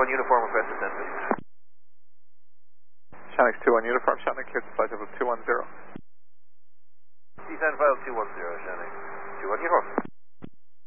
2-1 uniform, request descent, please. Shanix 2-1 uniform, Shanix here to flight level 210. Descent file 210, Shanix. 2-1 uniform.